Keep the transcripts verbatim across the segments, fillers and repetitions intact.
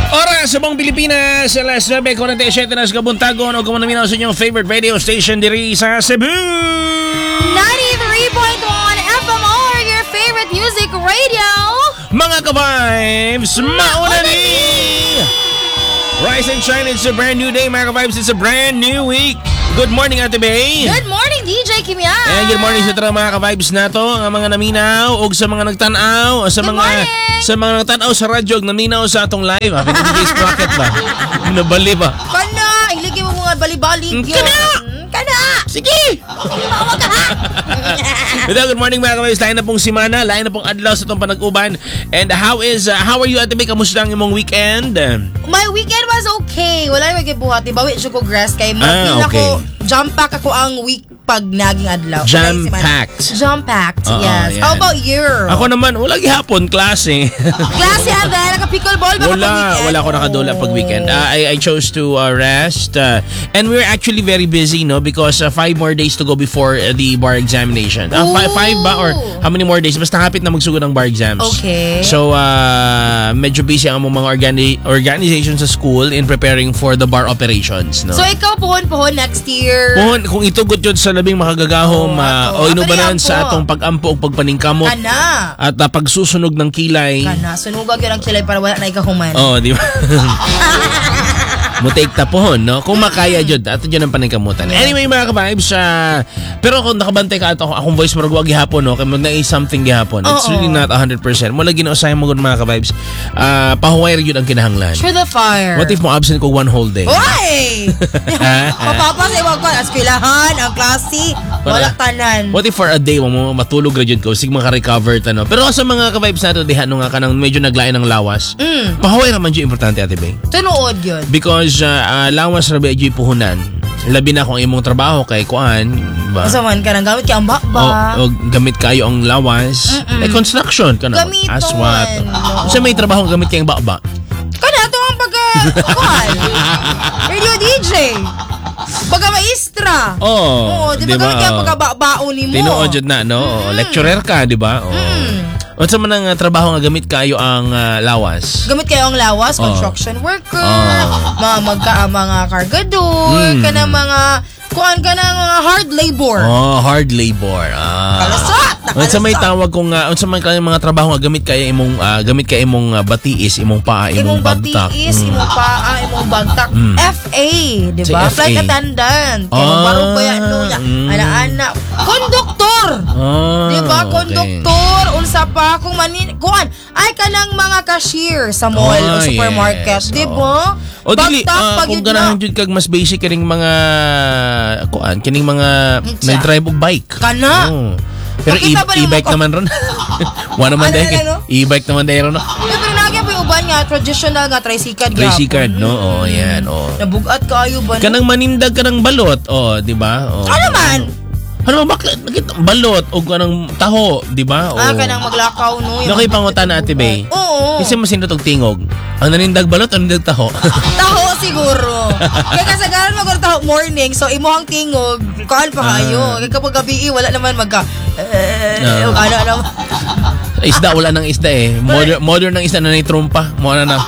Oras sa buong Pilipinas, alas nine forty-seven na sa kabuntagon o kumaminaw sa inyong favorite radio station diri sa Cebu. ninety-three point one F M R, your favorite music radio. Mga ka-vibes, mauna ni! Rise and shine, it's a brand new day, mga ka-vibes, it's a brand new week. Good morning, Ate Bay. Good morning, D J Kimia. And good morning sa tara mga ka-vibes nato, ang mga naminaw o sa mga nagtanaw, o sa Good mga morning. sa mga nagtanaw sa radyo, naminaw sa atong live. Ah, pwede yung bracket ba? Nabali ba? Kana, ilagay mo mga bali-bali. Kana! Kana! Sige! Mawag ka ha! Good morning mga ka-vibes, lain na pong simana, lain na pong adlaw sa itong panag-uban. And how is, uh, how are you, Ate Bay? Kamusta ang imong weekend? My weekend was okay. Wala naman kibuhat. Bawi siya ko grass kay mo. Ah, okay. Ako, jump pack ako ang week pag naging adlaw. Jam-packed. Jam-packed, Oo, yes. yan. How about you? Ako naman, wala gihapon, klase. Klase yan dahil naka-pickleball ba Wala, pag-weekend? wala ako nakadula pag weekend. Uh, I, I chose to uh, rest. Uh, and we're actually very busy, no? Because uh, five more days to go before uh, the bar examination. Uh, five, five ba? Or how many more days? Basta hapit na magsugod ng bar exams. Okay. So, uh, medyo busy ang mga organi- organizations sa school in preparing for the bar operations, no? So, ikaw pohon-pohon next year. Pohon, kung itugot yun sa labing makagagahom, Oh, uh, ato. o inubanan Ato sa yan po. atong pag-ampo o pagpaningkamot Kana. at uh, pagsusunog ng kilay. Kana. Sunugag yun ang kilay para wala na ikahuman. Oh, di ba? Mutake tapon, no? Kung makaya jud, ato jud ang paningkamutan. Anyway, mga ka-vibes, uh, pero kung nakabantay ka ato, akong voice marag wag gihapon, no? Kay mag na something gihapon. It's Oo. really not one hundred percent. Mula ginausahay mo gud mga ka-vibes. Uh, pahuway jud ang kinahanglan. Through the fire. What if mo absent ko one whole day? Oy! Papapa sa iwag ko, eskwelahan, ang klase, wala tanan. What if for a day mo matulog ra jud ko, sig maka-recover tano. Pero sa mga ka-vibes nato diha no nga kanang medyo naglain ng lawas. Mm. Pahuway naman jud importante, Ate Bay. Tunood yun. Because uh, uh, lawas ra ba jud puhunan. Labi na kung imong trabaho kay kuan, ba? Kasaman ka nang gamit kay ang bakba. O, o gamit kayo ang lawas. Mm-mm. Eh, construction ka na. Gamiton. Aswat. Oo. Sa may trabaho gamit kay ang bakba. Kana ito ang pagka, kuhan. Radio D J. Pagka maestra. Oo. Oo, di ba diba? gamit kaya pagka-baon ni mo? Tinuod jud na, no? Oo, lecturer ka, di ba? Oo. Mm. Unsa man ang uh, trabaho nga gamit kayo ang uh, lawas? Gamit kayo ang lawas, Oh. construction worker, Oh. mga magka, mga cargador, Mm. kana mga, kuhan ka ng mga hard labor. Oh, hard labor. Ah. Kalasot! Unsa may tawag kung uh, unsa man kay mga trabaho nga gamit kay imong uh, gamit kay imong uh, batiis, imong paa, imong, Imong bagtak. batiis, Mm. imong paa, imong bagtak. Mm. F A, di Si ba? F A. Flight attendant. Kaya Ah, barong ko yan, no, niya. mm. Ana-ana. Konduktor! Ah, Di ba? okay. Konduktor. Unsa pa kung manin... Kuhan, ay ka ng mga cashier sa mall Ah, o supermarket. yes. Di Oo. ba? O dili, Bagtak ah, pag kung yun ganahan na. jud kag mas basic kining mga kuan, kining mga Unsa? may drive og bike. Kana. Oo. Pero Nakita e- ba naman e-bike ko? naman ron. Wa naman Ano, dahil. ano, ano? E-bike naman dahil ron. no? Pero nagyan pa yung uban nga, traditional nga, tricycad. Tracy card, gyapon. no? Oh, yan, oh. Nabugat kayo ba? Kanang manindag ka ng balot, oh, di ba? Oh. Ano man? Ano bakit nakita balot o kanang taho, di ba? Ah, Oh. kanang maglakaw, no? Yung No, kay mga- pangutan na, Ate Bay. Oo. Kasi masino tog tingog. Ang nanindag balot, ang nanindag taho. Taho siguro. Kaya kasagaran mo kung taho morning, so imuhang tingog, kuhan pa kayo. Kaya kapag gabi, wala naman magka, eh, Ah. ano, ano. Isda, wala nang isda eh. Modern, modern ng isda na na trumpa. Muna na.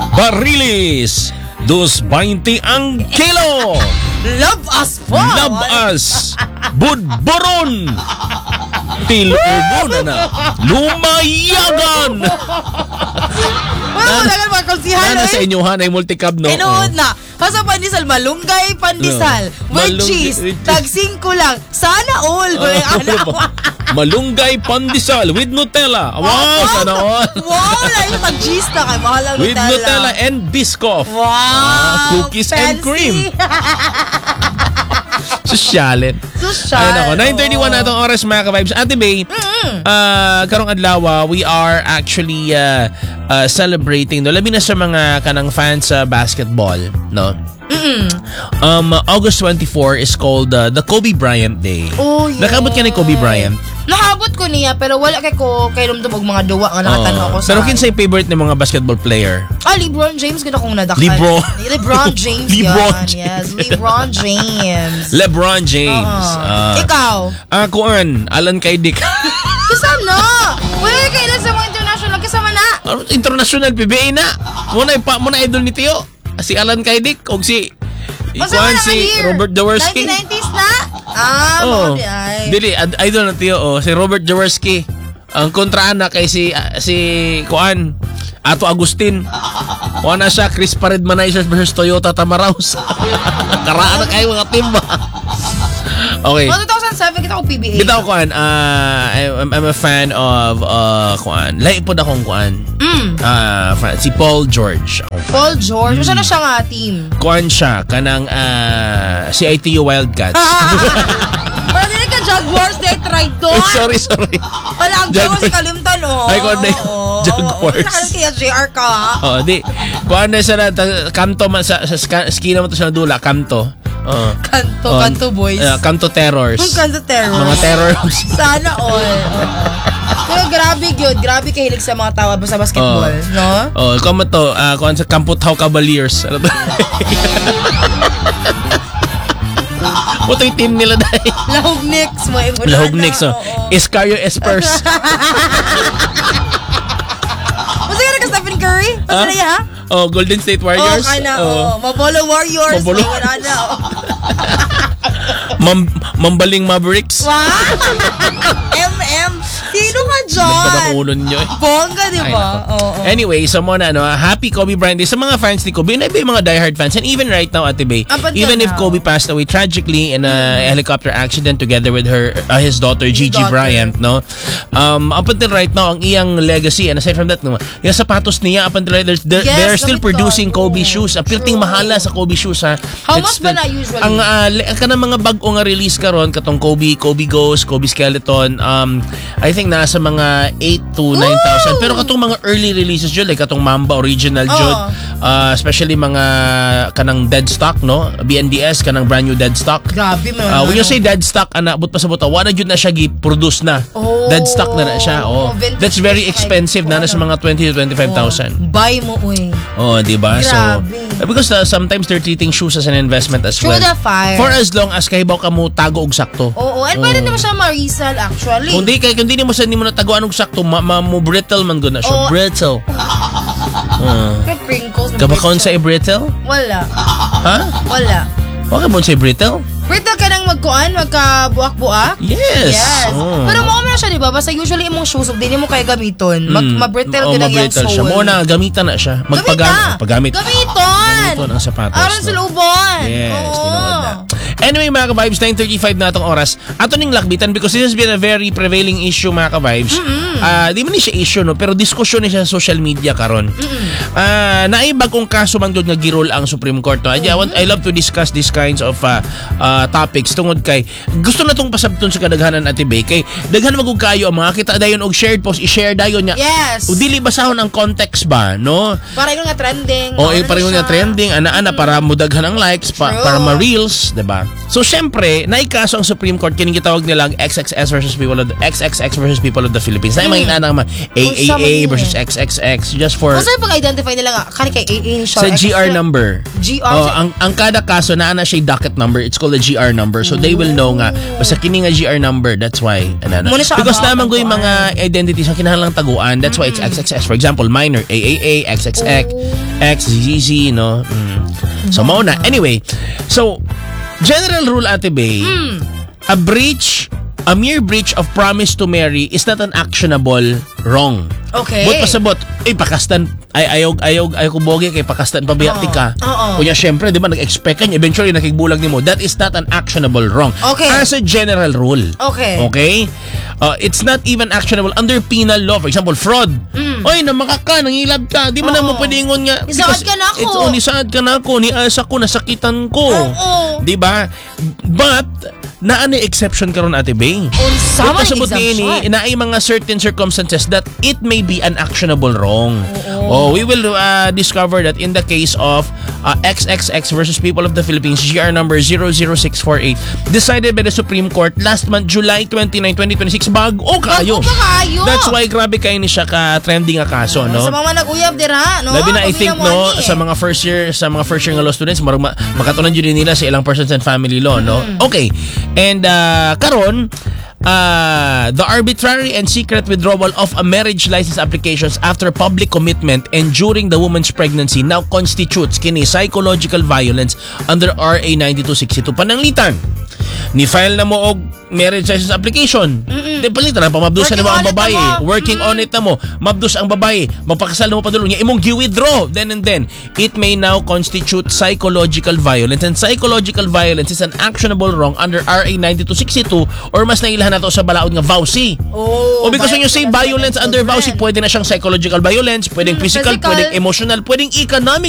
Barilis! dos veinte ang kilo! Love us po! Love us! Budboron! Tilubo na na. Lumayagan! Wala mo nagal mga konsihan, Nana sa eh. inyo ha, na multicab no? Inood na. Hasa pandisal, malunggay pandisal. No. With Malunggay- cheese. Tag singko lang. Sana all. Oh, Wala ano. Malunggay pandesal with Nutella. Wow, sana all. Wow, layo tag cheese na kay mahal ang With Nutella and Biscoff. Wow. Ah, cookies and fancy. cream. Sosyalin. Sosyal. Ayun ako. nine thirty-one na itong oras, mga ka-vibes. Ate Bay, uh, karong adlaw, we are actually uh, uh, celebrating, no? Labi na sa mga kanang fans sa basketball, no? Mm-mm. Um, August twenty-fourth is called uh, the Kobe Bryant Day. Oh, yeah. Nakabot ka ni Kobe Bryant? Nahabot ko niya, pero wala kay ko kay lumdum og mga duwa nga nakatanaw Oo. ako sa. Pero kinsay favorite ni mga basketball player? Ah, LeBron James gina kong nadakal. Lebron. LeBron James. LeBron yan. James. Yes, LeBron James. LeBron James. Oo. Ah. Ikaw? Ah, kuan, Alan Kaidik. Kasama na. Wala kay na sa mga international kasama na. international P B A na. Muna pa muna idol ni Tio. Si Alan Kaydik og si Ikuan si Robert Jaworski. nineteen nineties na? Ah, oh. mga ay. Dili, idol na Tio, oh, si Robert Jaworski. Ang kontraan na kay si uh, si Kuan Ato Agustin. Kuan na siya Chris Pared Manizers versus Toyota Tamaraws. Karaan na kayo mga team ba? Okay. two thousand seven kita ko P B A. Bitaw Kuan, uh, I'm, I'm a fan of uh, Kuan. Lahi po na akong Kuan. Mm. Uh, fan, si Paul George. Paul George? Mm. Saan na siya nga team? Kuan siya kanang uh, C I T U Wildcats. Para nila ka Jaguars, they tried doon. sorry, sorry. Wala, ang Jaguars si Kalimtan, oh. Ay, kuan na oh, Jaguars. Nakalang kaya J R ka, ha? Oh, di. Kuan na siya na, ta- kanto man sa, sa skina mo to sa dula, kanto. Oh. Kanto, Oh, Kanto Boys. Uh, kanto Terrors. Ang Kanto Terrors. Mga terrors. Sana all. Pero grabe yun. Grabe kahilig sa mga tawa sa basketball, Oh. no? Oh, kamo to, uh, kuan sa Kamputhaw Cavaliers. Ano to? Puto yung team nila dahil. Lahog Knicks. Mo, Lahog Knicks, oh. Iscario Espers. Masa ka ka Stephen Curry? Masa na yan, ha? Oh, Golden State Oh, Warriors. kana, oh. Mabolo Warriors. Mabolo. May wala na, oh. Mam Mambaling Mavericks. Wow! M M. Sino ka dyan? Nagpadakulon nyo eh. Bongga, di Ay, ba? nako. Oo. Anyway, sa mga ano, happy Kobe Bryant Day sa mga fans ni Kobe, na iba yung mga diehard fans. And even right now, Ate Bay, Up until even if now. Kobe passed away tragically in a helicopter accident together with her, uh, his daughter, Gigi daughter. Bryant, no? Um, up until right now, ang iyang legacy, and aside from that, no, yung sapatos niya, up until right, they're, they're, Yes, they're still gamit ko. producing Kobe Oo, shoes. Apilting true. mahala sa Kobe shoes, ha? How It's much ba the- na usually? Ang uh, le- ka ng mga bago nga release karon katong Kobe, Kobe Ghost, Kobe Skeleton, um, I think nasa mga eight to nine thousand. Ooh! Pero katong mga early releases jud, like katong Mamba Original Oo. jud, uh, especially mga kanang dead stock, no? B N D S, kanang brand new dead stock. Grabe, man. Uh, when you say dead stock, ana, but pa sa buta, wala jud na siya gi-produce na. Oh. Dead stock na na siya. Oh. Vintage That's very type. expensive na na sa mga twenty to twenty-five thousand. Buy mo, uy. Oh, di ba? So, Grabe. because uh, sometimes they're treating shoes as an investment as Through well. the fire. For as long as kahibaw ka mo tago og sakto. Oo, and pwede naman siya ma-resell actually. Kung di kay kung di mo sa mo nataguan og sakto, ma, ma mo brittle man gud na siya. Oo. Brittle. Uh, Kaya crinkles. na Kabakon brittle. sa brittle? Wala. Ha? Wala. Wala ka mo sa brittle? Brittle ka nang magkuan, magkabuak-buak? Yes. Yes. Oh. Pero mo na siya, di ba? Basta usually imong shoes, hindi mo kaya gamiton. Mag, Mm. mabrittle Oo, ka lang yung mabrittle siya. sole. Mo na gamitan na siya. Gamita. Magpagamit. Paggamit. Gamiton. Gamiton ang sapatos. Aron no? sa lubon. Yes, Oo. tinuod na. Anyway, mga ka-vibes, nine thirty-five na itong oras. Ato ning lakbitan because this has been a very prevailing issue, mga ka-vibes. Ah, di man ni siya issue, no? Pero diskusyon ni siya sa social media karon. Ah, naibag kong kaso man gyud nga girol ang Supreme Court. No? I, I, want, I love to discuss these kinds of uh, uh, topics tungod kay gusto na tong pasabton sa kadaghanan Ate Bay kay daghan magug kayo ang mga kita dayon og shared post i-share dayon niya. Yes. O dili basahon ang context ba, no? Para yung nga trending. O Ano eh, parang na yung siya? trending, ana-ana para mudaghan ang likes, pa, True. para ma-reels, diba? So, syempre, naikaso ang Supreme Court, kining gitawag nilang X X S versus people of the, X X X versus people of the Philippines. Na yung mga inanang mga A A A versus X X X just for Kung saan pag-identify nila nga, kani kay A A ni siya. sa G R number. G R. Oh, ang ang kada kaso na ana siya docket number, it's called a G R number. So they will know nga basta kini nga G R number, that's why ano, ano. Muna siya Because about naman ko yung ang mga identities ang kinahanglang taguan. That's why it's X X S. For example, minor A A A, X X X, X Z Z, no. Mm. So mao na. Anyway, so general rule Ate Bay, a breach A mere breach of promise to marry is not an actionable wrong. Okay. But pasabot, eh, pakastan, ay, ayog, ayog, ayog kubogi, kay pakastan pabiyakti ka. Oo. Kunya, syempre, di ba, nag-expect ka niya, eventually, nakigbulag ni mo. That is not an actionable wrong. Okay. As a general rule. Okay. Okay? Uh, it's not even actionable under penal law. For example, fraud. Oy, namaka ka, nangilab ka. Di mo na Oo. mo pwede ingon nga. Isaad because ka na ako. It's only saad ka na ako. Ni asa ko, nasakitan ko. Oo. Di ba? But, naa na exception karon Ate Bay. Unsa man Pasabot ni exemption? ini na ay mga certain circumstances that it may be an actionable wrong. Oh, we will uh, discover that in the case of uh, X X X versus People of the Philippines, G R number zero zero six four eight, decided by the Supreme Court last month, July twenty-ninth, twenty twenty-six. Bago kayo. Bago pa kayo. That's why grabe kayo ni siya ka trending nga kaso, no? Sa mga nag-uyab dira, no? Labi na I Pabili think mo no ani. sa mga first year sa mga first year nga law students marag ma- makatunan jud nila sa ilang persons and family law, no. Okay. And uh, karon uh, the arbitrary and secret withdrawal of a marriage license applications after public commitment and during the woman's pregnancy now constitutes kini psychological violence under R A ninety-two sixty-two. Pananglitan, ni-file na mo og marriage license application. Di palitan na pa, mabdusan na mo ang babae. Working on it na mo. Mabdus ang babae. Magpakasal na mo padulong niya. Imong gi-withdraw. Then and then, it may now constitute psychological violence. And psychological violence is an actionable wrong under R A ninety-two sixty-two or mas nailahan nato sa balaod nga V A U S I. Oh, o because when you say violence under V A U S I, pwede na siyang psychological violence, pwedeng Mm, physical, physical. pwedeng emotional, pwedeng economic